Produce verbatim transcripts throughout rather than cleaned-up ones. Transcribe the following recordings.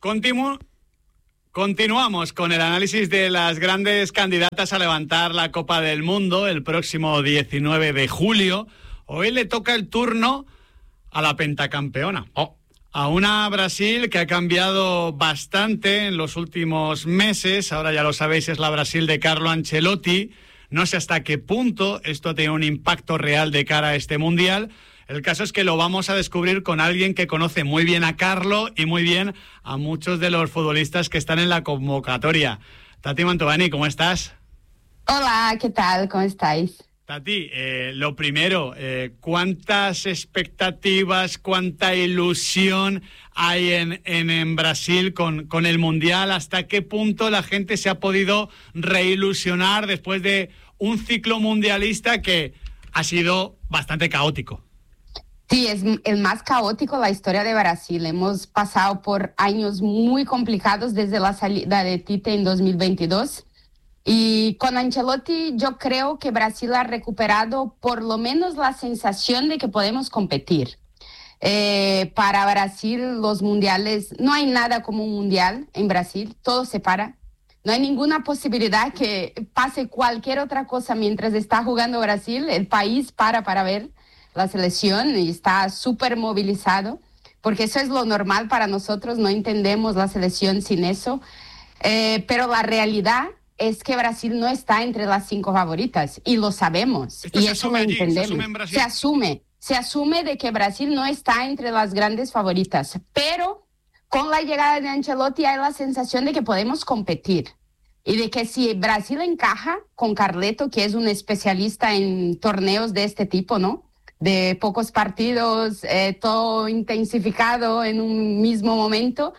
Continu- Continuamos con el análisis de las grandes candidatas a levantar la Copa del Mundo el próximo diecinueve de julio. Hoy le toca el turno a la pentacampeona. Oh. A una Brasil que ha cambiado bastante en los últimos meses. Ahora ya lo sabéis, es la Brasil de Carlo Ancelotti. No sé hasta qué punto esto tiene un impacto real de cara a este Mundial. El caso es que lo vamos a descubrir con alguien que conoce muy bien a Carlo y muy bien a muchos de los futbolistas que están en la convocatoria. Tati Mantovani, ¿cómo estás? Hola, ¿qué tal? ¿Cómo estáis? Tati, eh, lo primero, eh, ¿cuántas expectativas, cuánta ilusión hay en, en, en Brasil con, con el Mundial? ¿Hasta qué punto la gente se ha podido reilusionar después de un ciclo mundialista que ha sido bastante caótico? Sí, es el más caótico de la historia de Brasil. Hemos pasado por años muy complicados desde la salida de Tite en dos mil veintidós. Y con Ancelotti yo creo que Brasil ha recuperado por lo menos la sensación de que podemos competir. Eh, para Brasil los mundiales, no hay nada como un mundial en Brasil, todo se para. No hay ninguna posibilidad que pase cualquier otra cosa mientras está jugando Brasil. El país para para ver la selección y está súper movilizado, porque eso es lo normal para nosotros, no entendemos la selección sin eso. Eh, pero la realidad es que Brasil no está entre las cinco favoritas y lo sabemos. Esto y se eso asume lo allí, entendemos. se asume en Brasil. Se asume, se asume de que Brasil no está entre las grandes favoritas, pero con la llegada de Ancelotti hay la sensación de que podemos competir. Y de que si Brasil encaja con Carleto, que es un especialista en torneos de este tipo, ¿no? De pocos partidos, eh, todo intensificado en un mismo momento,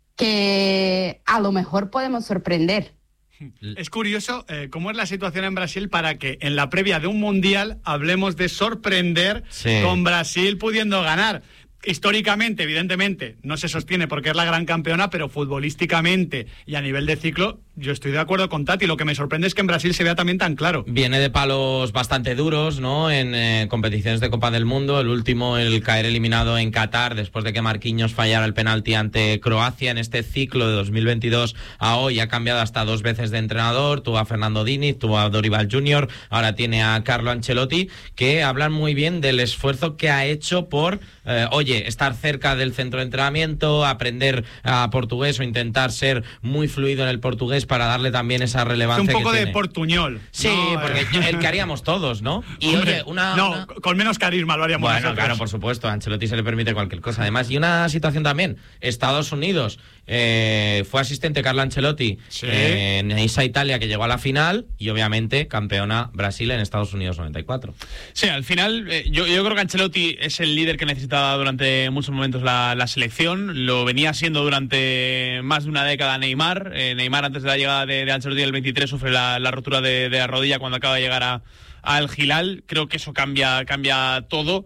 que a lo mejor podemos sorprender. Es curioso eh, cómo es la situación en Brasil para que en la previa de un Mundial hablemos de sorprender, sí, con Brasil pudiendo ganar. Históricamente, evidentemente, no se sostiene porque es la gran campeona, pero futbolísticamente y a nivel de ciclo, yo estoy de acuerdo con Tati. Lo que me sorprende es que en Brasil se vea también tan claro. Viene de palos bastante duros, ¿no? En eh, competiciones de Copa del Mundo. El último, el caer eliminado en Qatar después de que Marquinhos fallara el penalti ante Croacia. En este ciclo de dos mil veintidós a hoy ha cambiado hasta dos veces de entrenador. Tuvo a Fernando Diniz, tuvo a Dorival junior, ahora tiene a Carlo Ancelotti, que hablan muy bien del esfuerzo que ha hecho por, eh, oye, estar cerca del centro de entrenamiento, aprender a portugués o intentar ser muy fluido en el portugués para darle también esa relevancia. Es un poco que de tiene. Portuñol. Sí, no, porque eh. el que haríamos todos, ¿no? Y Hombre, oye, una, no, una... con menos carisma lo haríamos Bueno, nosotros. claro, por supuesto, a Ancelotti se le permite cualquier cosa. Además, y una situación también, Estados Unidos, eh, fue asistente Carlo Ancelotti, sí, eh, en esa Italia que llegó a la final, y obviamente campeona Brasil en Estados Unidos noventa y cuatro. Sí, al final eh, yo, yo creo que Ancelotti es el líder que necesitaba durante muchos momentos la, la selección. Lo venía siendo durante más de una década Neymar. Eh, Neymar, antes de la llegada de, de Ancelotti el veintitrés, sufre la, la rotura de, de la rodilla cuando acaba de llegar a al Hilal. Creo que eso cambia cambia todo.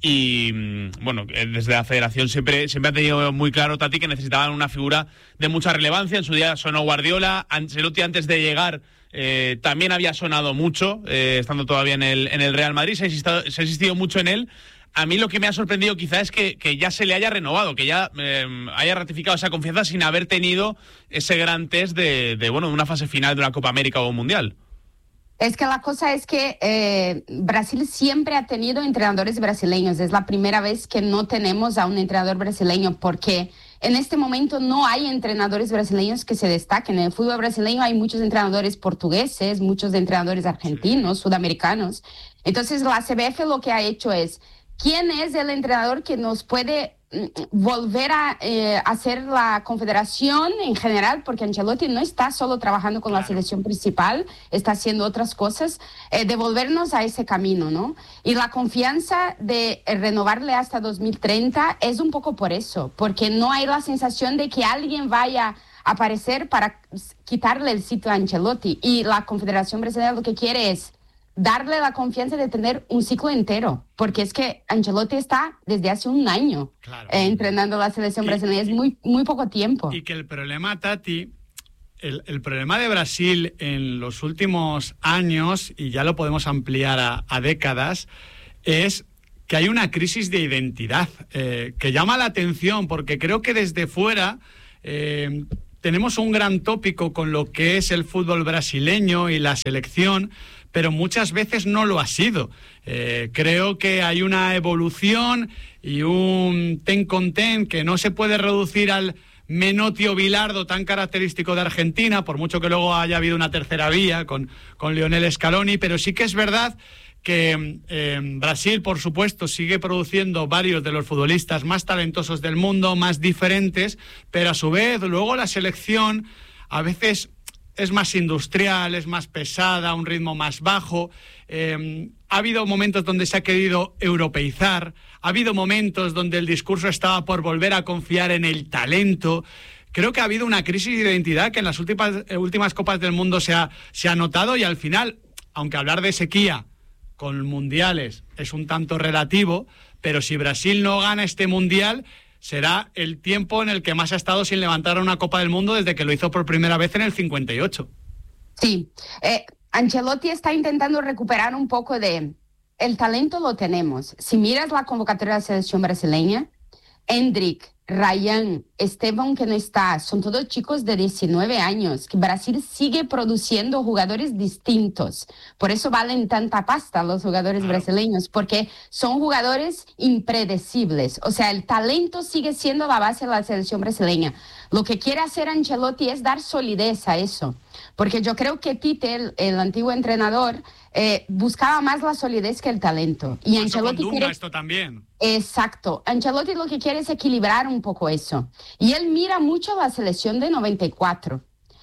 Y bueno, desde la federación siempre, siempre ha tenido muy claro, Tati, que necesitaban una figura de mucha relevancia. En su día sonó Guardiola. Ancelotti, antes de llegar, eh, también había sonado mucho, eh, estando todavía en el, en el Real Madrid. Se ha, insistido, se ha insistido mucho en él. A mí lo que me ha sorprendido quizá es que, que ya se le haya renovado, que ya eh, haya ratificado esa confianza sin haber tenido ese gran test de, de, bueno, de una fase final de una Copa América o un Mundial. Es que la cosa es que eh, Brasil siempre ha tenido entrenadores brasileños. Es la primera vez que no tenemos a un entrenador brasileño, porque en este momento no hay entrenadores brasileños que se destaquen. En el fútbol brasileño hay muchos entrenadores portugueses, muchos entrenadores argentinos, sudamericanos. Entonces la C B F lo que ha hecho es, ¿quién es el entrenador que nos puede volver a eh, hacer la confederación en general? Porque Ancelotti no está solo trabajando con la selección principal, está haciendo otras cosas, eh, devolvernos a ese camino, ¿no? Y la confianza de eh, renovarle hasta dos mil treinta es un poco por eso, porque no hay la sensación de que alguien vaya a aparecer para quitarle el sitio a Ancelotti. Y la Confederación Brasileña lo que quiere es darle la confianza de tener un ciclo entero, porque es que Ancelotti está desde hace un año, claro, eh, entrenando la selección brasileña, es muy, muy poco tiempo. Y que el problema, Tati, el, el problema de Brasil en los últimos años, y ya lo podemos ampliar a, a décadas, es que hay una crisis de identidad eh, que llama la atención, porque creo que desde fuera eh, tenemos un gran tópico con lo que es el fútbol brasileño y la selección, pero muchas veces no lo ha sido. Eh, creo que hay una evolución y un ten con ten que no se puede reducir al Menotti o Bilardo tan característico de Argentina, por mucho que luego haya habido una tercera vía con, con Lionel Scaloni, pero sí que es verdad que eh, Brasil, por supuesto, sigue produciendo varios de los futbolistas más talentosos del mundo, más diferentes, pero a su vez luego la selección a veces es más industrial, es más pesada, un ritmo más bajo. Eh, ha habido momentos donde se ha querido europeizar, ha habido momentos donde el discurso estaba por volver a confiar en el talento. Creo que ha habido una crisis de identidad que en las últimas, eh, últimas Copas del Mundo se ha, se ha notado, y al final, aunque hablar de sequía con mundiales es un tanto relativo, pero si Brasil no gana este mundial, será el tiempo en el que más ha estado sin levantar una Copa del Mundo desde que lo hizo por primera vez en el cincuenta y ocho. Sí, eh, Ancelotti está intentando recuperar un poco de... El talento lo tenemos. Si miras la convocatoria de la selección brasileña, Endrick, Ryan, Esteban, que no está, son todos chicos de diecinueve años, que Brasil sigue produciendo jugadores distintos. Por eso valen tanta pasta los jugadores brasileños, porque son jugadores impredecibles. O sea, el talento sigue siendo la base de la selección brasileña. Lo que quiere hacer Ancelotti es dar solidez a eso, porque yo creo que Tite, el, el antiguo entrenador, eh, buscaba más la solidez que el talento. Y eso Ancelotti con Dunga, quiere... esto también. Exacto. Ancelotti lo que quiere es equilibrar un poco eso. Y él mira mucho la selección de noventa y cuatro,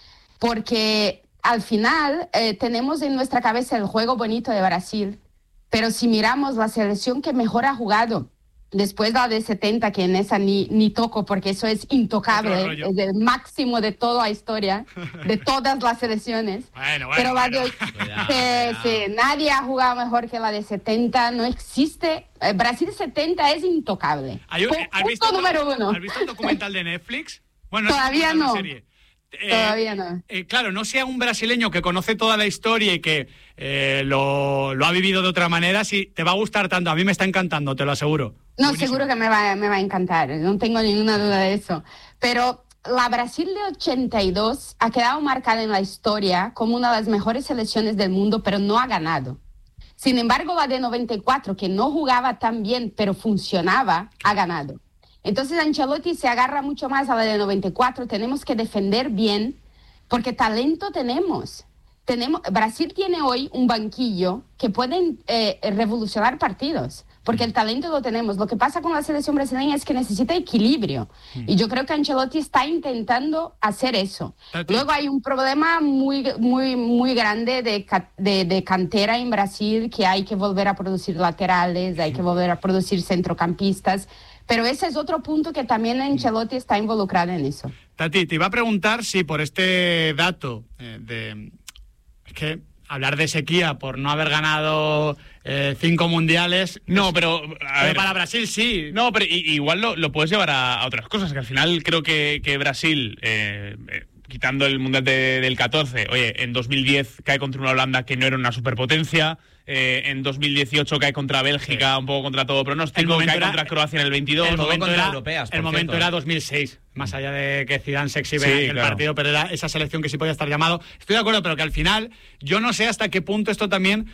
porque al final eh, tenemos en nuestra cabeza el juego bonito de Brasil, pero si miramos la selección que mejor ha jugado después de la de setenta, que en esa ni, ni toco porque eso es intocable, es el máximo de toda la historia, de todas las selecciones. Bueno, bueno, pero bueno. de, sí, sí, nadie ha jugado mejor que la de setenta, no existe. Eh, Brasil setenta es intocable. Hay un, ¿has, visto punto número uno. ¿Has visto el documental de Netflix? Bueno, Todavía no. Serie. Eh, Todavía no. Eh, claro, no sea un brasileño que conoce toda la historia y que eh, lo, lo ha vivido de otra manera, si te va a gustar tanto. A mí me está encantando, te lo aseguro. No, Buenísimo. Seguro que me va, me va a encantar, no tengo ninguna duda de eso. Pero la Brasil de ochenta y dos ha quedado marcada en la historia como una de las mejores selecciones del mundo, pero no ha ganado. Sin embargo, la de noventa y cuatro, que no jugaba tan bien, pero funcionaba, ha ganado. Entonces Ancelotti se agarra mucho más a la de noventa y cuatro. Tenemos que defender bien, porque talento tenemos. tenemos Brasil tiene hoy un banquillo que puede eh, revolucionar partidos, porque el talento lo tenemos. Lo que pasa con la selección brasileña es que necesita equilibrio. Mm. Y yo creo que Ancelotti está intentando hacer eso. Okay. Luego hay un problema muy, muy, muy grande de, de, de cantera en Brasil, que hay que volver a producir laterales, hay que volver a producir centrocampistas. Pero ese es otro punto que también Ancelotti está involucrado en eso. Tati, te iba a preguntar si por este dato eh, de... Es que hablar de sequía por no haber ganado eh, cinco mundiales... No, pero... A pero ver, para Brasil sí. No, pero y, igual lo, lo puedes llevar a, a otras cosas, que al final creo que, que Brasil... Eh, eh, quitando el Mundial de, del catorce, oye, en dos mil diez cae contra una Holanda que no era una superpotencia, eh, en dos mil dieciocho cae contra Bélgica, sí. un poco contra todo pronóstico, cae era, contra Croacia en el veintidós. El todo momento, contra era, europeas, el momento era dos mil seis, más allá de que Zidane se exhibe sí, en el claro. partido, pero era esa selección que sí podía estar llamado. Estoy de acuerdo, pero que al final yo no sé hasta qué punto esto también...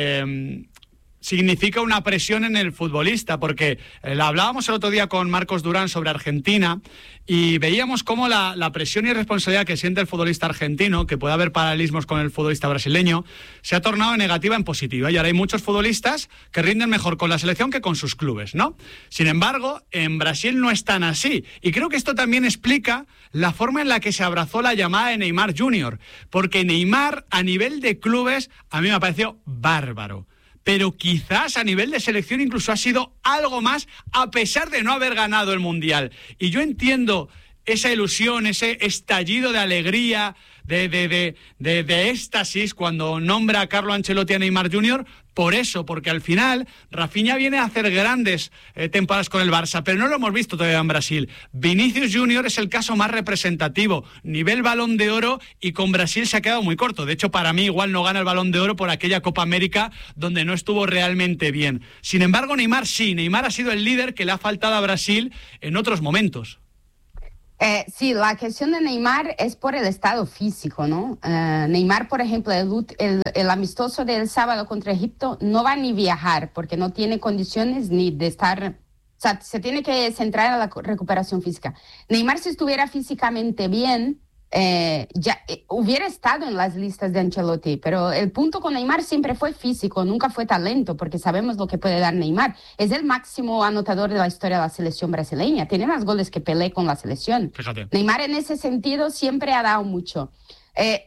Eh, significa una presión en el futbolista, porque eh, la hablábamos el otro día con Marcos Durán sobre Argentina y veíamos cómo la, la presión y responsabilidad que siente el futbolista argentino, que puede haber paralelismos con el futbolista brasileño, se ha tornado negativa en positiva, y ahora hay muchos futbolistas que rinden mejor con la selección que con sus clubes, ¿no? Sin embargo, en Brasil no es tan así, y creo que esto también explica la forma en la que se abrazó la llamada de Neymar junior, porque Neymar a nivel de clubes a mí me ha parecido bárbaro, pero quizás a nivel de selección incluso ha sido algo más, a pesar de no haber ganado el Mundial. Y yo entiendo esa ilusión, ese estallido de alegría, de, de, de, de, de éxtasis cuando nombra a Carlo Ancelotti a Neymar junior, por eso, porque al final Rafinha viene a hacer grandes eh, temporadas con el Barça, pero no lo hemos visto todavía en Brasil. Vinicius junior es el caso más representativo, nivel Balón de Oro, y con Brasil se ha quedado muy corto. De hecho, para mí igual no gana el Balón de Oro por aquella Copa América donde no estuvo realmente bien. Sin embargo, Neymar sí, Neymar ha sido el líder que le ha faltado a Brasil en otros momentos. Eh, sí, la cuestión de Neymar es por el estado físico, ¿no? Uh, Neymar, por ejemplo, el, el, el amistoso del sábado contra Egipto no va ni viajar porque no tiene condiciones ni de estar... O sea, se tiene que centrar en la recuperación física. Neymar, si estuviera físicamente bien, eh, ya eh, hubiera estado en las listas de Ancelotti, pero el punto con Neymar siempre fue físico, nunca fue talento, porque sabemos lo que puede dar Neymar. Es el máximo anotador de la historia de la selección brasileña, tiene más goles que Pelé con la selección. Fíjate. Neymar en ese sentido siempre ha dado mucho. Eh,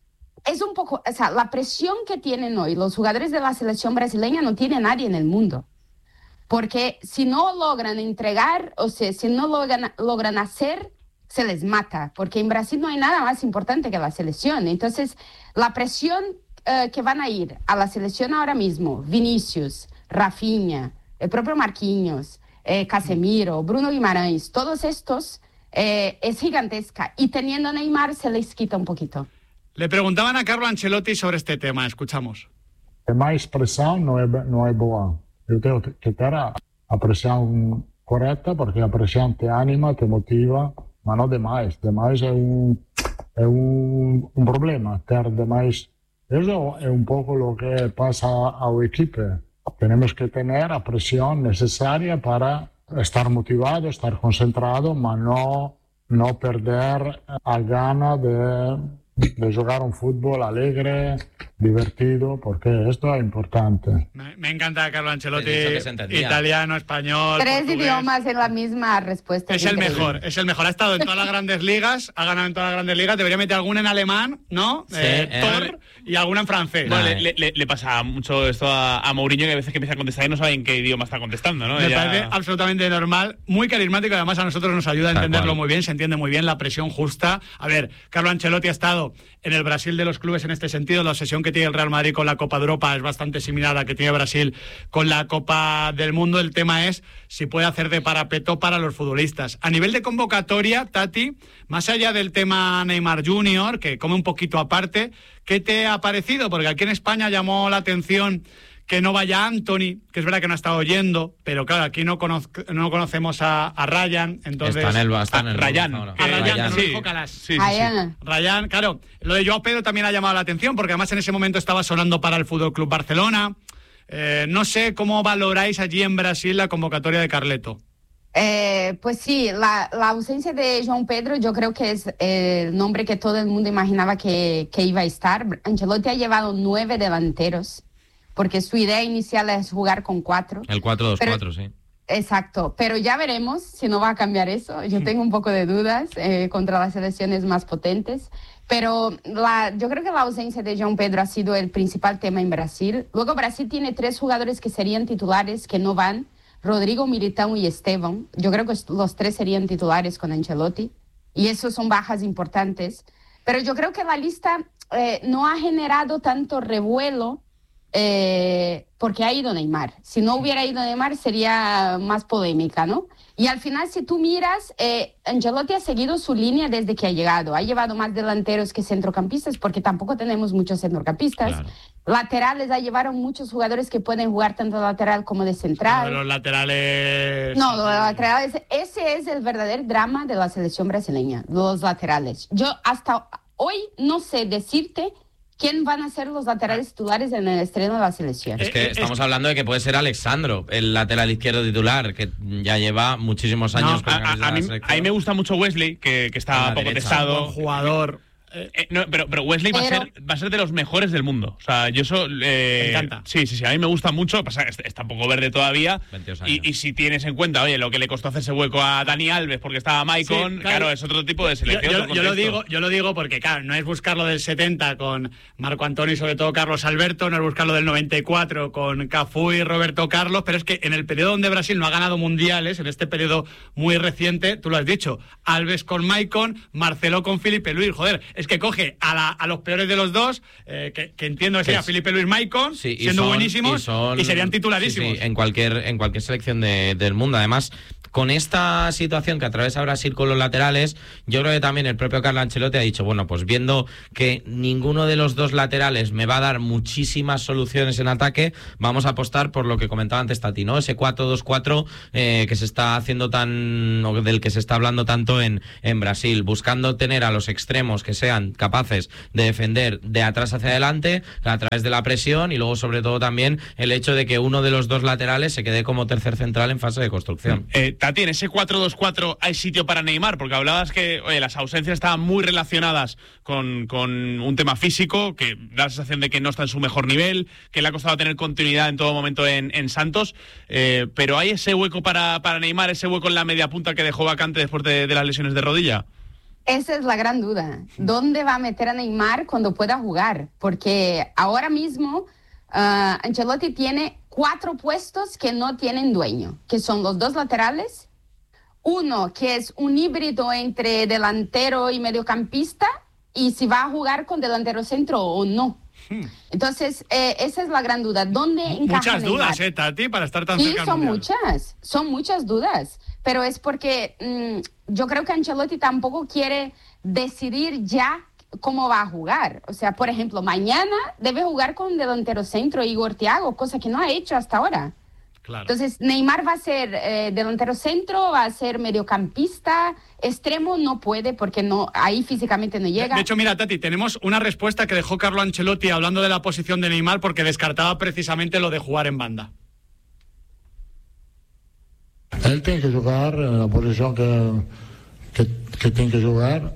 es un poco, o sea, la presión que tienen hoy los jugadores de la selección brasileña no tiene nadie en el mundo. Porque si no logran entregar, o sea, si no logran, logran hacer, se les mata. Porque en Brasil no hay nada más importante que la selección. Entonces, la presión uh, que van a ir a la selección ahora mismo, Vinicius, Rafinha, el propio Marquinhos, eh, Casemiro, Bruno Guimarães, todos estos, eh, es gigantesca. Y teniendo a Neymar se les quita un poquito. Le preguntaban a Carlo Ancelotti sobre este tema. Escuchamos. Mais pressão não é, não é boa. Eu tenho que ter a, a pressão correta, porque a pressão te anima, te motiva, mas não demais. Demais é um, é um, um problema, ter demais. Isso é um pouco o que passa ao equipe. Temos que ter a pressão necessária para estar motivado, estar concentrado, mas não, não perder a gana de... de jugar un fútbol alegre, divertido, porque esto es importante. Me, me encanta Carlo Ancelotti, se italiano, español, Tres portugués. idiomas en la misma respuesta. Es el mejor, es el mejor. Ha estado en todas las grandes ligas, ha ganado en todas las grandes ligas. Debería meter alguna en alemán, ¿no? Sí, eh, eh, Thor y alguna en francés. Bueno, Nah, le, le, le pasa mucho esto a, a Mourinho, que a veces que empieza a contestar y no sabe en qué idioma está contestando, ¿no? Me Ella... parece absolutamente normal, muy carismático y además a nosotros nos ayuda a entenderlo cual. muy bien, se entiende muy bien la presión justa. A ver, Carlo Ancelotti ha estado en el Brasil de los clubes en este sentido. La obsesión que tiene el Real Madrid con la Copa de Europa es bastante similar a la que tiene Brasil con la Copa del Mundo. El tema es si puede hacer de parapeto para los futbolistas. A nivel de convocatoria, Tati, más allá del tema Neymar junior, que come un poquito aparte, ¿qué te ha parecido? Porque aquí en España llamó la atención que no vaya Anthony, que es verdad que no ha estado oyendo, pero claro, aquí no, conoz no conocemos a, a Ryan, entonces... Está en el, está en el Ryan. ahora. A Ryan, que no Sí. dijo Calas. Sí, sí, sí. Ryan. Ryan, claro, lo de Joao Pedro también ha llamado la atención, porque además en ese momento estaba sonando para el Fútbol Club Barcelona. Eh, no sé cómo valoráis allí en Brasil la convocatoria de Carleto. Eh, pues sí, la, la ausencia de João Pedro yo creo que es el nombre que todo el mundo imaginaba que, que iba a estar. Ancelotti ha llevado nueve delanteros, porque su idea inicial es jugar con cuatro. El cuatro dos cuatro, sí. Exacto, pero ya veremos si no va a cambiar eso. Yo tengo un poco de dudas eh, contra las selecciones más potentes, pero la, yo creo que la ausencia de João Pedro ha sido el principal tema en Brasil. Luego Brasil tiene tres jugadores que serían titulares que no van, Rodrigo, Militão y Esteban. Yo creo que los tres serían titulares con Ancelotti y esos son bajas importantes. Pero yo creo que la lista eh, no ha generado tanto revuelo eh, porque ha ido Neymar. Si no hubiera ido Neymar sería más polémica, ¿no? Y al final, si tú miras, eh, Ancelotti ha seguido su línea desde que ha llegado. Ha llevado más delanteros que centrocampistas porque tampoco tenemos muchos centrocampistas. Claro. Laterales ha llevado muchos jugadores que pueden jugar tanto de lateral como de central. Los laterales... No, los laterales, ese es el verdadero drama de la selección brasileña, los laterales. Yo hasta hoy no sé decirte quién van a ser los laterales titulares en el estreno de la selección. Es que Eh, eh, estamos es- hablando de que puede ser Alexandro, el lateral izquierdo titular, que ya lleva muchísimos años No, con la A, camiseta a- a de mí, la selección. a mí me gusta mucho Wesley, que, que En está la poco derecha. testado. Buen jugador. Eh, no, pero, pero Wesley va, a Pero- ser, va a ser de los mejores del mundo. O sea, yo eso... Eh, Me encanta. Sí, sí, sí, a mí me gusta mucho. Pasa que está un poco verde todavía. veintidós años. Y, y si tienes en cuenta, oye, lo que le costó hacerse hueco a Dani Alves porque estaba Maicon, Sí, claro, claro. es otro tipo de Yo, selección. yo- otro yo lo contexto. digo, yo lo digo porque, claro, no es buscarlo del setenta con Marco Antonio y sobre todo Carlos Alberto, no es buscarlo del noventa y cuatro con Cafú y Roberto Carlos, pero es que en el periodo donde Brasil no ha ganado mundiales, en este periodo muy reciente, tú lo has dicho, Alves con Maicon, Marcelo con Felipe Luis, joder, es que coge a, la- a los peores de los dos, eh, que, que entiendo que sería Es- Felipe Luis Maicon, Sí, y siendo son- buenísimos, y, son- serían titularísimos. sí, sí, en cualquier en cualquier selección de- del mundo. Además, con esta situación que atraviesa Brasil con los laterales, yo creo que también el propio Carlo Ancelotti ha dicho, bueno, pues viendo que ninguno de los dos laterales me va a dar muchísimas soluciones en ataque, vamos a apostar por lo que comentaba antes Tati, ¿no? Ese cuatro dos cuatro eh, que se está haciendo tan, o del que se está hablando tanto en, en Brasil, buscando tener a los extremos que sean capaces de defender de atrás hacia adelante, a través de la presión, y luego sobre todo también el hecho de que uno de los dos laterales se quede como tercer central en fase de construcción. Eh, Tati, en ese cuatro dos cuatro hay sitio para Neymar, porque hablabas que oye, las ausencias estaban muy relacionadas con, con un tema físico, que da la sensación de que no está en su mejor nivel, que le ha costado tener continuidad en todo momento en, en Santos, eh, pero ¿hay ese hueco para, para Neymar, ese hueco en la media punta que dejó vacante después de, de las lesiones de rodilla? Esa es la gran duda. ¿Dónde va a meter a Neymar cuando pueda jugar? Porque ahora mismo uh, Ancelotti tiene cuatro puestos que no tienen dueño, que son los dos laterales, uno que es un híbrido entre delantero y mediocampista, y si va a jugar con delantero centro o no. Hmm. Entonces, eh, esa es la gran duda. ¿Dónde encaja Muchas Neymar? dudas, ¿eh, Tati, para estar tan sí, cerca del son mundial? muchas, son muchas dudas. Pero es porque mmm, yo creo que Ancelotti tampoco quiere decidir ya cómo va a jugar. O sea, por ejemplo, mañana debe jugar con delantero centro Igor Thiago, cosa que no ha hecho hasta ahora. Claro. Entonces, Neymar va a ser eh, delantero centro, va a ser mediocampista, extremo no puede porque no ahí físicamente no llega. De hecho, mira, Tati, tenemos una respuesta que dejó Carlo Ancelotti hablando de la posición de Neymar porque descartaba precisamente lo de jugar en banda. Él tiene que jugar en la posición que, que, que tiene que jugar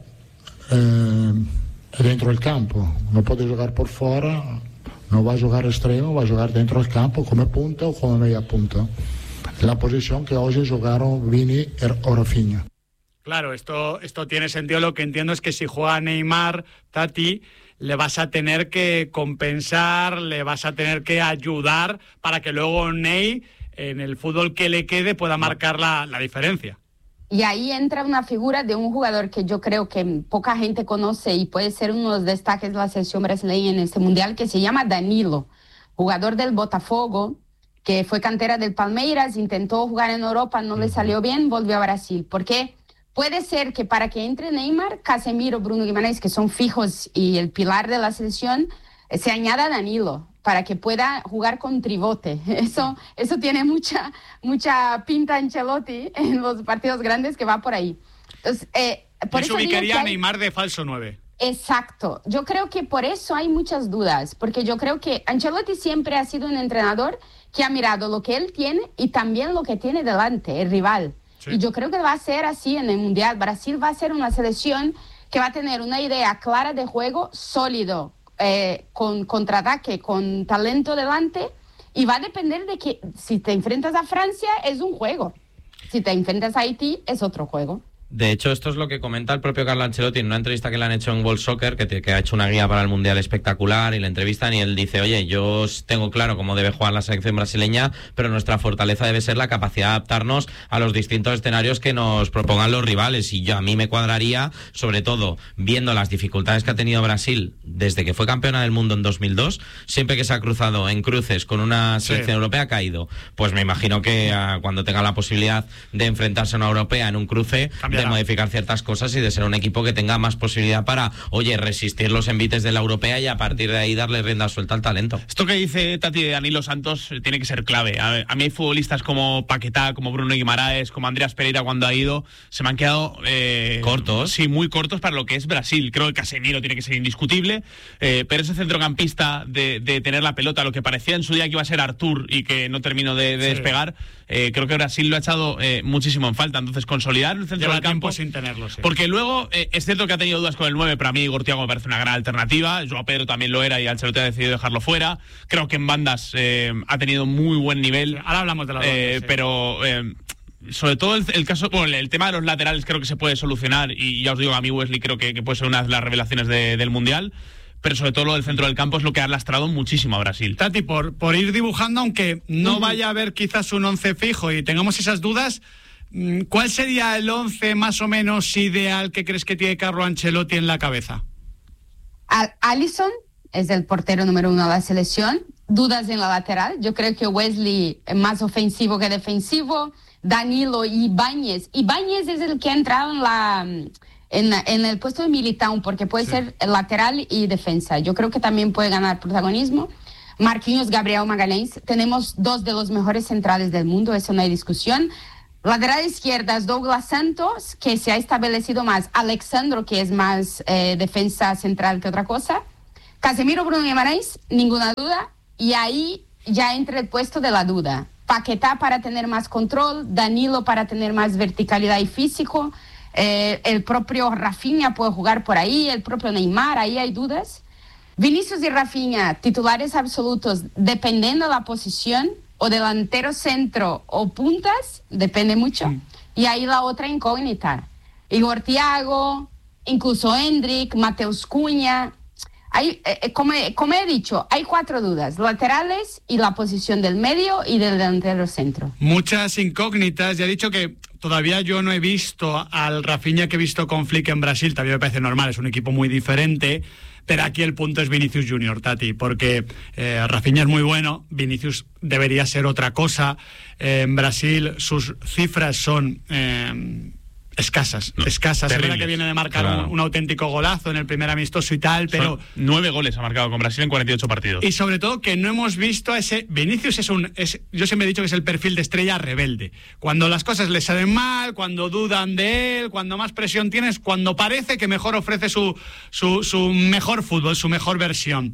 eh, dentro del campo. No puede jugar por fuera. No va a jugar extremo, va a jugar dentro del campo come punta o come media punta. La posición que hoy jugaron Vini o Rafinha. Claro, esto, esto tiene sentido. Lo que entiendo es que si juega Neymar, Tati, le vas a tener que compensar, le vas a tener que ayudar para que luego Ney, en el fútbol que le quede, pueda marcar la, la diferencia. Y ahí entra una figura de un jugador que yo creo que poca gente conoce y puede ser uno de los destaques de la selección brasileña en este mundial, que se llama Danilo, jugador del Botafogo, que fue cantera del Palmeiras, intentó jugar en Europa, no le salió bien, volvió a Brasil. Porque puede ser que para que entre Neymar, Casemiro, Bruno Guimarães, que son fijos y el pilar de la selección, se añada Danilo, para que pueda jugar con tribote. Eso, eso tiene mucha, mucha pinta Ancelotti en los partidos grandes, que va por ahí. Entonces, eh, por eso eso ubicaría hay... a Neymar de falso nueve. Exacto. Yo creo que por eso hay muchas dudas, porque yo creo que Ancelotti siempre ha sido un entrenador que ha mirado lo que él tiene y también lo que tiene delante, el rival. Sí. Y yo creo que va a ser así en el Mundial. Brasil va a ser una selección que va a tener una idea clara de juego, sólido, Eh, con contraataque, con talento delante, y va a depender de que si te enfrentas a Francia es un juego, si te enfrentas a Haití es otro juego. De hecho, esto es lo que comenta el propio Carlo Ancelotti en una entrevista que le han hecho en World Soccer, que, te, que ha hecho una guía para el Mundial espectacular, y le entrevistan y él dice, oye, yo tengo claro cómo debe jugar la selección brasileña, pero nuestra fortaleza debe ser la capacidad de adaptarnos a los distintos escenarios que nos propongan los rivales, y yo a mí me cuadraría, sobre todo viendo las dificultades que ha tenido Brasil desde que fue campeona del mundo en dos mil dos, siempre que se ha cruzado en cruces con una selección sí. europea ha caído. Pues me imagino que uh, cuando tenga la posibilidad de enfrentarse a una europea en un cruce, Cambiará. de modificar ciertas cosas y de ser un equipo que tenga más posibilidad para, oye, resistir los envites de la europea y a partir de ahí darle rienda suelta al talento. Esto que dice Tati de Danilo Santos eh, tiene que ser clave. A, a mí hay futbolistas como Paquetá, como Bruno Guimarães, como Andreas Pereira cuando ha ido, se me han quedado eh, cortos. Sí, muy cortos para lo que es Brasil. Creo que Casemiro tiene que ser indiscutible, eh, pero ese centrocampista de, de tener la pelota, lo que parecía en su día que iba a ser Artur y que no terminó de, de sí. despegar, eh, creo que Brasil lo ha echado eh, muchísimo en falta. Entonces, consolidar el centro del campo sin tenerlo, sí. Porque luego, eh, es cierto que ha tenido dudas con el nueve, pero a mí Igor Thiago me parece una gran alternativa. Joao Pedro también lo era y Ancelotti ha decidido dejarlo fuera. Creo que en bandas eh, ha tenido muy buen nivel. Sí, ahora hablamos de la eh, bandas, sí. Pero eh, sobre todo el, el caso, bueno, el tema de los laterales creo que se puede solucionar, y ya os digo, a mí Wesley creo que, que puede ser una de las revelaciones de, del Mundial. Pero sobre todo lo del centro del campo es lo que ha lastrado muchísimo a Brasil. Tati, por, por ir dibujando, aunque no uh-huh. vaya a haber quizás un once fijo y tengamos esas dudas, ¿cuál sería el once más o menos ideal que crees que tiene Carlo Ancelotti en la cabeza? Al- Alisson es el portero número uno de la selección. Dudas en la lateral. Yo creo que Wesley es más ofensivo que defensivo. Danilo y Ibáñez. Ibáñez es el que ha entrado en la... En, en el puesto de Militão, porque puede sí. ser lateral y defensa. Yo creo que también puede ganar protagonismo. Marquinhos, Gabriel Magalhães. Tenemos dos de los mejores centrales del mundo, eso no hay discusión. Lateral izquierda, Douglas Santos, que se ha establecido más. Alexandro, que es más eh, defensa central que otra cosa. Casemiro, Bruno Guimarães, ninguna duda. Y ahí ya entra el puesto de la duda. Paquetá para tener más control, Danilo para tener más verticalidad y físico. Eh, el propio Rafinha puede jugar por ahí, el propio Neymar, ahí hay dudas. Vinicius y Rafinha, titulares absolutos, dependiendo de la posición, o delantero centro o puntas, depende mucho. Sí. Y ahí la otra incógnita. Igor Thiago, incluso Endrick, Mateus Cunha. Hay, eh, como, como he dicho, hay cuatro dudas, laterales y la posición del medio y del delantero centro. Muchas incógnitas, ya he dicho que todavía yo no he visto al Rafinha que he visto con Flick en Brasil, también me parece normal, es un equipo muy diferente, pero aquí el punto es Vinicius Junior, Tati, porque eh, Rafinha es muy bueno, Vinicius debería ser otra cosa, eh, en Brasil sus cifras son... Eh, Escasas, no, escasas. Es verdad que viene de marcar claro. un, un auténtico golazo en el primer amistoso y tal, pero... Son nueve goles ha marcado con Brasil en cuarenta y ocho partidos. Y sobre todo que no hemos visto a ese... Vinicius es un... Es, yo siempre he dicho que es el perfil de estrella rebelde. Cuando las cosas le salen mal, cuando dudan de él, cuando más presión tienes, cuando parece que mejor ofrece su, su, su mejor fútbol, su mejor versión.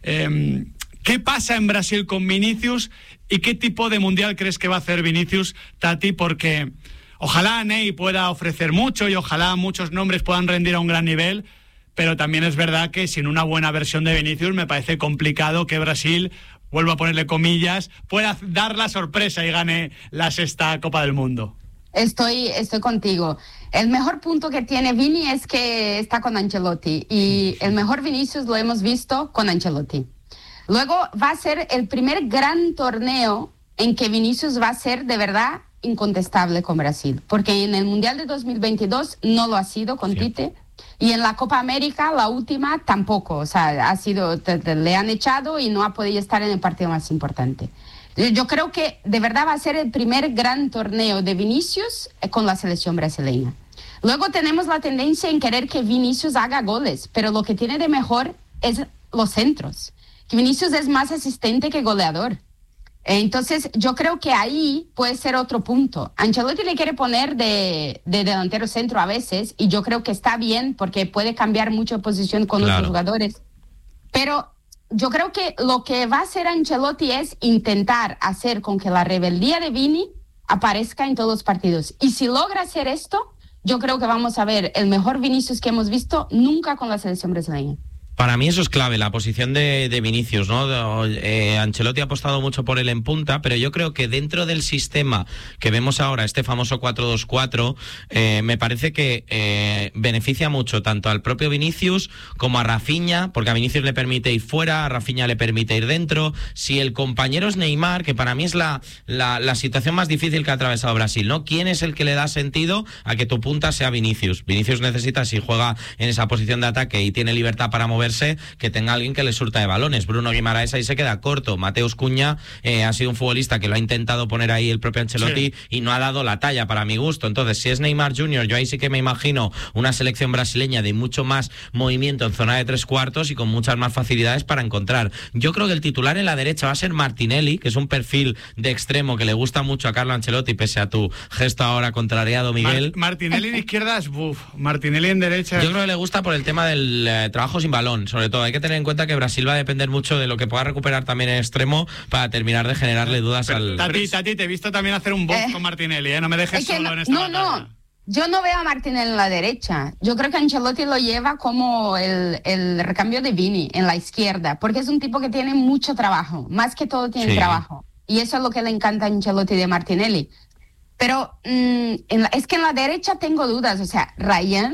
Eh, ¿Qué pasa en Brasil con Vinicius y qué tipo de mundial crees que va a hacer Vinicius, Tati? Porque... Ojalá Ney pueda ofrecer mucho y ojalá muchos nombres puedan rendir a un gran nivel, pero también es verdad que sin una buena versión de Vinicius me parece complicado que Brasil, vuelvo a ponerle comillas, pueda dar la sorpresa y gane la sexta Copa del Mundo. Estoy, estoy contigo. El mejor punto que tiene Vini es que está con Ancelotti y el mejor Vinicius lo hemos visto con Ancelotti. Luego va a ser el primer gran torneo en que Vinicius va a ser de verdad incontestable con Brasil, porque en el Mundial de dos mil veintidós no lo ha sido con sí. Tite, y en la Copa América, la última, tampoco, o sea, ha sido, te, te, le han echado y no ha podido estar en el partido más importante. Yo creo que de verdad va a ser el primer gran torneo de Vinicius con la selección brasileña. Luego tenemos la tendencia en querer que Vinicius haga goles, pero lo que tiene de mejor es los centros, que Vinicius es más asistente que goleador. Entonces, yo creo que ahí puede ser otro punto. Ancelotti le quiere poner de, de delantero centro a veces, y yo creo que está bien porque puede cambiar mucho de posición con claro. los jugadores. Pero yo creo que lo que va a hacer Ancelotti es intentar hacer con que la rebeldía de Vini aparezca en todos los partidos. Y si logra hacer esto, yo creo que vamos a ver el mejor Vinicius que hemos visto nunca con la selección brasileña. Para mí eso es clave, la posición de, de Vinicius, ¿no? Eh, Ancelotti ha apostado mucho por él en punta, pero yo creo que dentro del sistema que vemos ahora, este famoso cuatro dos cuatro, eh, me parece que eh, beneficia mucho tanto al propio Vinicius como a Rafinha, porque a Vinicius le permite ir fuera, a Rafinha le permite ir dentro. Si el compañero es Neymar, que para mí es la, la, la situación más difícil que ha atravesado Brasil, ¿no? ¿Quién es el que le da sentido a que tu punta sea Vinicius? Vinicius necesita, si juega en esa posición de ataque y tiene libertad para moverse, que tenga alguien que le surta de balones. Bruno Guimarães ahí se queda corto. Mateus Cunha eh, ha sido un futbolista que lo ha intentado poner ahí el propio Ancelotti sí. y no ha dado la talla para mi gusto. Entonces, si es Neymar Junior, yo ahí sí que me imagino una selección brasileña de mucho más movimiento en zona de tres cuartos y con muchas más facilidades para encontrar. Yo creo que el titular en la derecha va a ser Martinelli, que es un perfil de extremo que le gusta mucho a Carlo Ancelotti, pese a tu gesto ahora contrariado, Miguel. Mar- Martinelli en izquierda es buf. Martinelli en derecha. Yo creo que le gusta por el tema del eh, trabajo sin balón. Sobre todo hay que tener en cuenta que Brasil va a depender mucho de lo que pueda recuperar también en extremo para terminar de generarle dudas Pero, al... Tati, Tati, te he visto también hacer un box eh, con Martinelli, ¿eh? No me dejes solo no, en esta no, batalla. No, yo no veo a Martinelli en la derecha. Yo creo que Ancelotti lo lleva como el, el recambio de Vini en la izquierda, porque es un tipo que tiene mucho trabajo, más que todo tiene sí. trabajo. Y eso es lo que le encanta a Ancelotti de Martinelli. Pero mmm, en la, es que en la derecha tengo dudas, o sea, Ryan...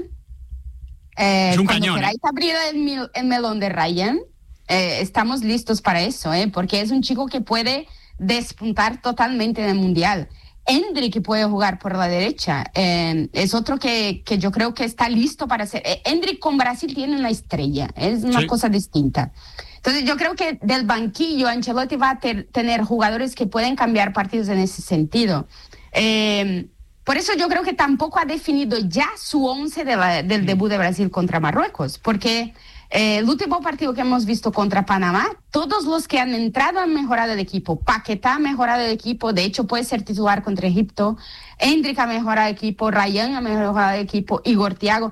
Eh, es un cuando cañón, queráis ¿eh? abrir el, el melón de Ryan, eh, estamos listos para eso, ¿eh? Porque es un chico que puede despuntar totalmente en el Mundial. Endrick puede jugar por la derecha, eh, es otro que, que yo creo que está listo para hacer. Eh, Endrick con Brasil tiene una estrella, es una sí. cosa distinta. Entonces yo creo que del banquillo Ancelotti va a ter, tener jugadores que pueden cambiar partidos en ese sentido. Eh, por eso yo creo que tampoco ha definido ya su once de la, del debut de Brasil contra Marruecos, porque eh, el último partido que hemos visto contra Panamá, todos los que han entrado han mejorado el equipo. Paquetá ha mejorado el equipo, de hecho puede ser titular contra Egipto. Endrick ha mejorado el equipo, Ryan ha mejorado el equipo, Igor Thiago.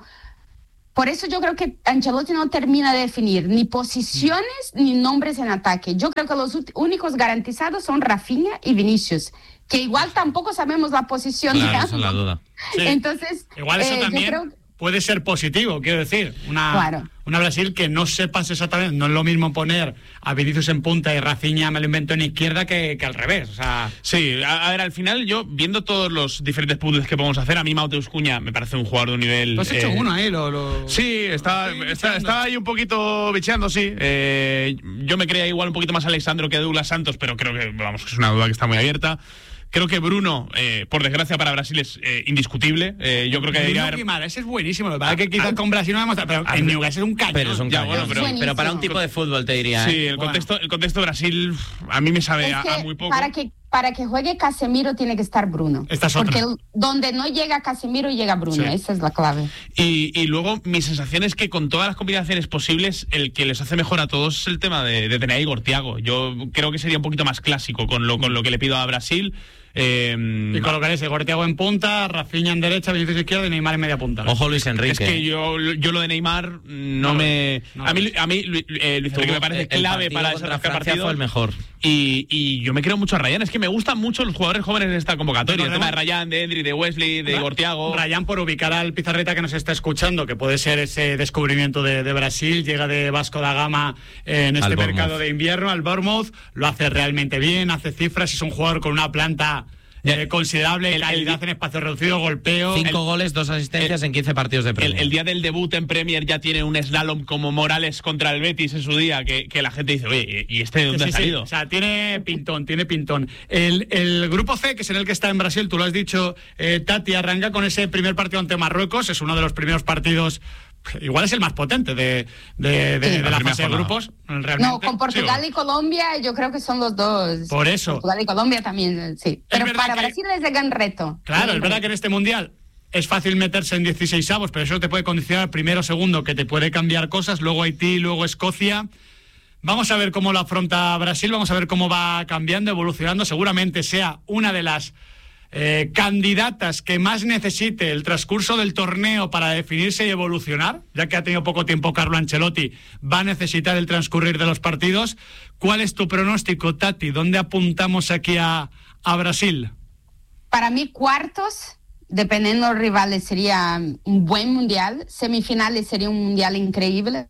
Por eso yo creo que Ancelotti no termina de definir ni posiciones ni nombres en ataque. Yo creo que los únicos garantizados son Rafinha y Vinicius, que igual tampoco sabemos la posición. Claro, de esa es la duda. Sí. Entonces, igual eso eh, también yo creo... puede ser positivo, quiero decir. Una, Claro. una Brasil que no sepas exactamente, no es lo mismo poner a Vinicius en punta y Rafinha, me lo invento, en izquierda que, que al revés. O sea, Sí, a, a ver, al final yo, viendo todos los diferentes puzzles que podemos hacer, a mí Mateus Cunha me parece un jugador de un nivel... tú has hecho eh, uno ahí, lo... lo... Sí, estaba, Sí, está- bicheando. estaba ahí un poquito bicheando, sí. Eh, yo me creía igual un poquito más Alexandro que Douglas Santos, pero creo que, vamos, que es una duda que está muy abierta. Creo que Bruno, eh, por desgracia para Brasil, es eh, indiscutible. Eh, yo creo que debería Bruno haber... Guimaraes, ese es buenísimo. Lo que pasa es que quizás con Brasil no hemos... Pero en Newcastle es un cañón. Pero es un Ya, cañón. bueno, pero- Sí, pero para un tipo de fútbol te diría. Sí, ¿eh? el Bueno. contexto, el contexto de Brasil a mí me sabe Es a, que a muy poco. para que para que juegue Casemiro tiene que estar Bruno. Esta es otra. Porque el- donde no llega Casemiro llega Bruno. Sí. Esa es la clave. Y, y luego mi sensación es que con todas las combinaciones posibles, el que les hace mejor a todos es el tema de, de tener a Igor Thiago. Yo creo que sería un poquito más clásico con lo, con lo que le pido a Brasil. Eh, Y colocaréis Igor Thiago en punta, Rafinha en derecha, Vinicius izquierda y Neymar en media punta. Ojo Luis Enrique. Es que yo, yo lo de Neymar no, No lo me... ves, no a lo mí, ves. a mí Lu- eh, Luis Enrique me parece El clave partido para contra desarrollar Francia partidos. fue el mejor. Y, y yo me creo mucho a Ryan. Es que me gustan mucho los jugadores jóvenes de esta convocatoria. El tema de Ryan, de Endrick, de Wesley, de Ra- Igor Thiago. Ryan, por ubicar al Pizarreta que nos está escuchando, que puede ser ese descubrimiento de, de Brasil, llega de Vasco da Gama en este Al Bournemouth. mercado de invierno, al Bournemouth, lo hace realmente bien, hace cifras, es un jugador con una planta eh, considerable, el- calidad en espacio reducido, golpeo. Cinco El- goles, dos asistencias el- en quince partidos de El, Premier. el día del debut en Premier ya tiene un slalom como Morales contra el Betis en su día, que, que la gente dice, oye, ¿y este de dónde Sí, ha sí, salido? o sea, tiene pintón, tiene pintón. El, el grupo C, que es en el que está en Brasil, tú lo has dicho, eh, Tati, arranca con ese primer partido ante Marruecos, es uno de los primeros partidos, igual es el más potente de, de, de- Sí. de la La fase de primera grupos, realmente. No, con Portugal Sí, y Colombia yo creo que son los dos. Por eso. Portugal y Colombia también, sí. Pero verdad para que- Brasil es el gran reto. Claro, El es verdad que en este mundial es fácil meterse en dieciséis avos, pero eso te puede condicionar primero, segundo, que te puede cambiar cosas, luego Haití, luego Escocia. Vamos a ver cómo lo afronta Brasil, vamos a ver cómo va cambiando, evolucionando. Seguramente sea una de las eh, candidatas que más necesite el transcurso del torneo para definirse y evolucionar, ya que ha tenido poco tiempo Carlo Ancelotti, va a necesitar el transcurrir de los partidos. ¿Cuál es tu pronóstico, Tati? ¿Dónde apuntamos aquí a, a Brasil? Para mí, cuartos, dependiendo de los rivales, sería un buen mundial. Semifinales sería un mundial increíble.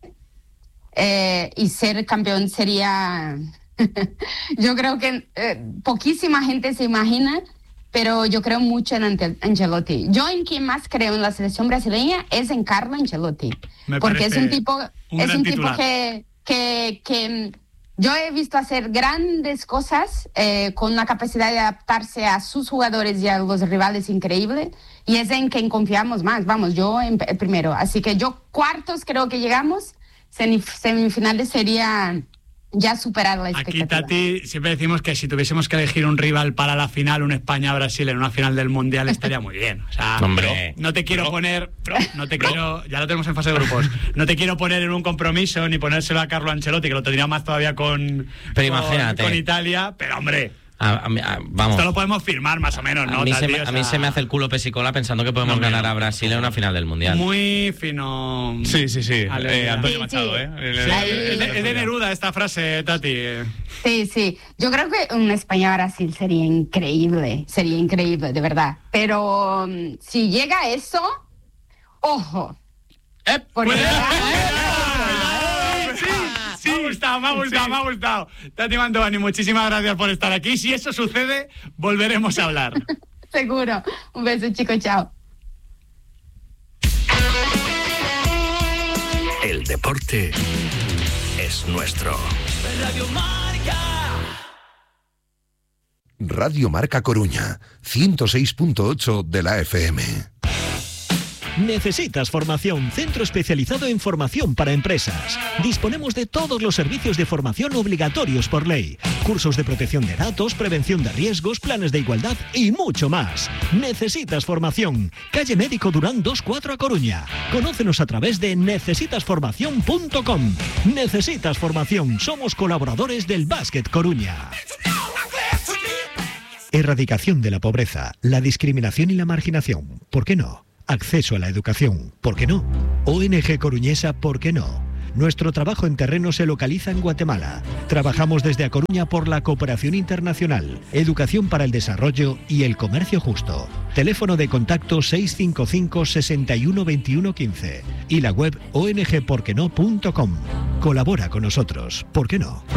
Eh, y ser campeón sería... yo creo que eh, poquísima gente se imagina, pero yo creo mucho en Ante- Ancelotti. Yo en quien más creo en la selección brasileña es en Carlo Ancelotti. Me Porque es parece un tipo, un es gran un tipo titular. que, que, que yo he visto hacer grandes cosas eh, con la capacidad de adaptarse a sus jugadores y a los rivales increíble, y es en quien confiamos más. Vamos, yo en, eh, primero. Así que yo cuartos creo que llegamos, semif- semifinales sería ya superar la Aquí, expectativa. Tati, siempre decimos que si tuviésemos que elegir un rival para la final, un España-Brasil en una final del Mundial, estaría muy bien. O sea, Hombre. no te quiero Bro. poner, no te quiero, ya lo tenemos en fase de grupos, no te quiero poner en un compromiso ni ponérselo a Carlo Ancelotti, que lo tendría más todavía con, Pero con- imagínate. con Italia, pero hombre, A- a mí- a- vamos. esto lo podemos firmar más o menos, ¿no? A mí, se Tati? me, O a mí sea, se me hace el culo pesicola pensando que podemos No, hombre, ganar no. a Brasil en una final del Mundial. muy fino. Sí, sí, sí. Ale- Eh, Antonio Sí, Machado, sí. ¿eh? El- Sí, el- Ahí- es, el- de, es de Neruda esta frase, Tati. Sí, sí. Yo creo que un España-Brasil sería increíble, sería increíble, de verdad. Pero um, si llega a eso, ojo. Eh, Porque- puede- Sí, sí, me ha gustado, me ha gustado, me ha gustado. Tati Mantovani, muchísimas gracias por estar aquí. Si eso sucede, volveremos a hablar. Seguro. Un beso, chicos, chao. El deporte es nuestro. Radio Marca Coruña, ciento seis punto ocho de la F M. ¿Necesitas formación? Centro especializado en formación para empresas. Disponemos de todos los servicios de formación obligatorios por ley. cursos de protección de datos, prevención de riesgos, planes de igualdad y mucho más. Necesitas formación. Calle Médico Durán dos cuatro a Coruña. Conócenos a través de necesitas formación punto com. Necesitas formación. Somos colaboradores del Básquet Coruña. Erradicación de la pobreza, la discriminación y la marginación. ¿Por qué no? Acceso a la educación. ¿Por qué no? O N G Coruñesa. ¿Por qué no? Nuestro trabajo en terreno se localiza en Guatemala. Trabajamos desde A Coruña por la cooperación internacional, educación para el desarrollo y el comercio justo. Teléfono de contacto seis cinco cinco, seis uno dos uno uno cinco y la web o n g por qué no punto com. Colabora con nosotros. ¿Por qué no?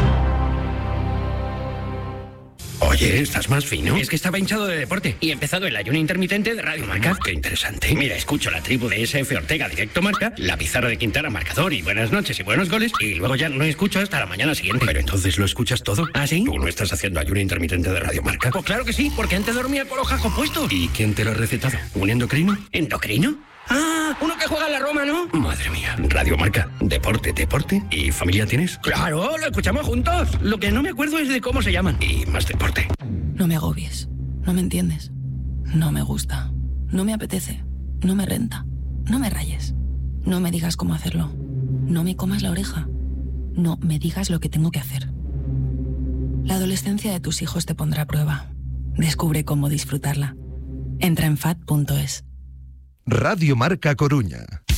Oye, ¿estás más fino? Es que estaba hinchado de deporte y he empezado el ayuno intermitente de Radio Marca. Qué interesante. Mira, escucho la tribu de S F Ortega Directo Marca, la pizarra de Quintana Marcador y buenas noches y buenos goles, y luego ya no escucho hasta la mañana siguiente. Pero entonces lo escuchas todo. ¿Ah, sí? ¿Tú no estás haciendo ayuno intermitente de Radio Marca? Pues claro que sí, porque antes dormía con los jajos puestos. ¿Y quién te lo ha recetado? ¿Un endocrino? ¿Endocrino? Ah, uno que juega en la Roma, ¿no? Madre mía. Radio Marca. Deporte, deporte. ¿Y familia tienes? Claro, lo escuchamos juntos. Lo que no me acuerdo es de cómo se llaman. Y más deporte. No me agobies. No me entiendes. No me gusta. No me apetece. No me renta. No me rayes. No me digas cómo hacerlo. No me comas la oreja. No me digas lo que tengo que hacer. La adolescencia de tus hijos te pondrá a prueba. Descubre cómo disfrutarla. Entra en fat punto es. Radio Marca Coruña.